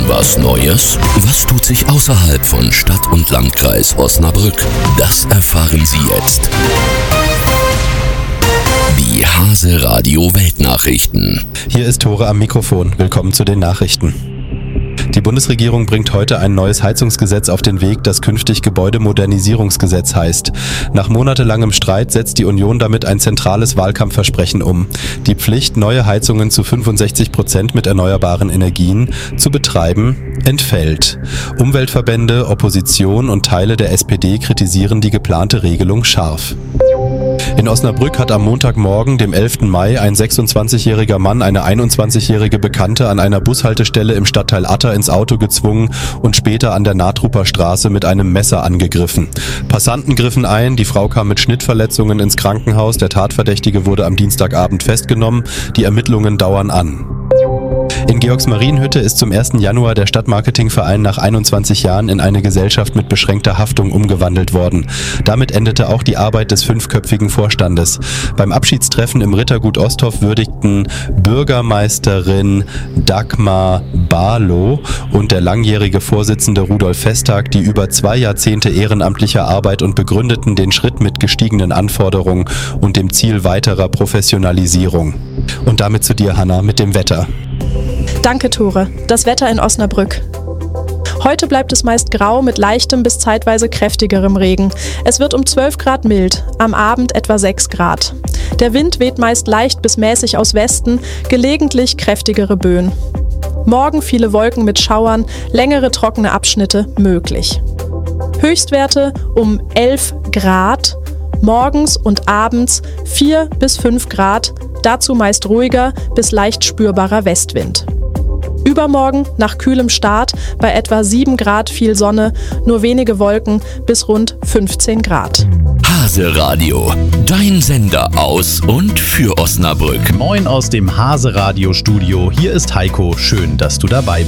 was Neues? Was tut sich außerhalb von Stadt und Landkreis Osnabrück? Das erfahren Sie jetzt. Die Hase Radio Weltnachrichten. Hier ist Tore am Mikrofon. Willkommen zu den Nachrichten. Die Bundesregierung bringt heute ein neues Heizungsgesetz auf den Weg, das künftig Gebäudemodernisierungsgesetz heißt. Nach monatelangem Streit setzt die Union damit ein zentrales Wahlkampfversprechen um. Die Pflicht, neue Heizungen zu 65% mit erneuerbaren Energien zu betreiben, entfällt. Umweltverbände, Opposition und Teile der SPD kritisieren die geplante Regelung scharf. In Osnabrück hat am Montagmorgen, dem 11. Mai, ein 26-jähriger Mann eine 21-jährige Bekannte an einer Bushaltestelle im Stadtteil Atter ins Auto gezwungen und später an der Nahtruper Straße mit einem Messer angegriffen. Passanten griffen ein, die Frau kam mit Schnittverletzungen ins Krankenhaus, der Tatverdächtige wurde am Dienstagabend festgenommen, die Ermittlungen dauern an. In Georgsmarienhütte ist zum 1. Januar der Stadtmarketingverein nach 21 Jahren in eine Gesellschaft mit beschränkter Haftung umgewandelt worden. Damit endete auch die Arbeit des 5-köpfigen Vorstandes. Beim Abschiedstreffen im Rittergut Osthoff würdigten Bürgermeisterin Dagmar Barlow und der langjährige Vorsitzende Rudolf Festag die über 2 Jahrzehnte ehrenamtlicher Arbeit und begründeten den Schritt mit gestiegenen Anforderungen und dem Ziel weiterer Professionalisierung. Und damit zu dir, Hanna, mit dem Wetter. Danke, Tore. Das Wetter in Osnabrück. Heute bleibt es meist grau mit leichtem bis zeitweise kräftigerem Regen. Es wird um 12 Grad mild, am Abend etwa 6 Grad. Der Wind weht meist leicht bis mäßig aus Westen, gelegentlich kräftigere Böen. Morgen viele Wolken mit Schauern, längere trockene Abschnitte möglich. Höchstwerte um 11 Grad, morgens und abends 4 bis 5 Grad, dazu meist ruhiger bis leicht spürbarer Westwind. Übermorgen nach kühlem Start bei etwa 7 Grad viel Sonne, nur wenige Wolken bis rund 15 Grad. Hase Radio, dein Sender aus und für Osnabrück. Moin aus dem Hase Radio Studio. Hier ist Heiko. Schön, dass du dabei bist.